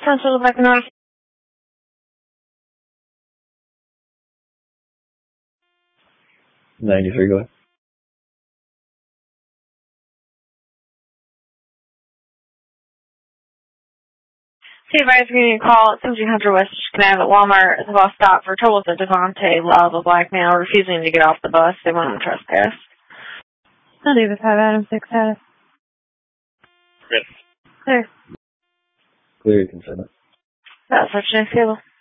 Central Back North. $93, go ahead. See advisor giving you a call at 1700 West Canal at Walmart at the bus stop for trouble with Devontae Love, a black male, refusing to get off the bus. They want him to trespass. I'll leave it 5 Adam 6 status. Good. Clear. Clear, you can send it. That's such an example.